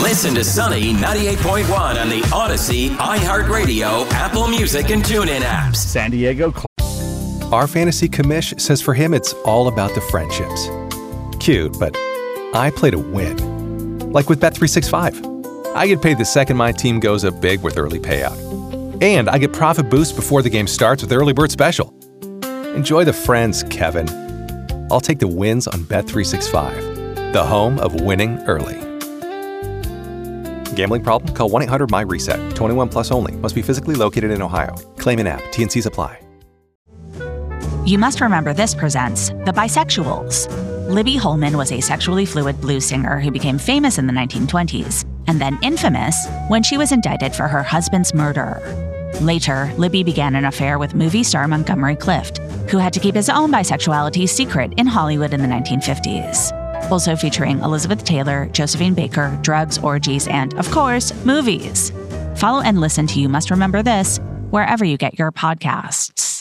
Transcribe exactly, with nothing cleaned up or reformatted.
Listen to Sunny ninety-eight point one on the Odyssey, iHeartRadio, Apple Music, and TuneIn apps. San Diego. Our fantasy commish says for him it's all about the friendships. Cute, but I play to win. Like with Bet three sixty-five. I get paid the second my team goes up big with early payout. And I get profit boost before the game starts with Early Bird Special. Enjoy the friends, Kevin. I'll take the wins on Bet three sixty-five, the home of winning early. Gambling problem? Call one eight hundred M Y reset. twenty-one plus only. Must be physically located in Ohio. Claim in app. T and C's apply. You Must Remember This presents The Bisexuals. Libby Holman was a sexually fluid blues singer who became famous in the nineteen twenties, and then infamous when she was indicted for her husband's murder. Later, Libby began an affair with movie star Montgomery Clift, who had to keep his own bisexuality secret in Hollywood in the nineteen fifties. Also featuring Elizabeth Taylor, Josephine Baker, drugs, orgies, and, of course, movies. Follow and listen to You Must Remember This wherever you get your podcasts.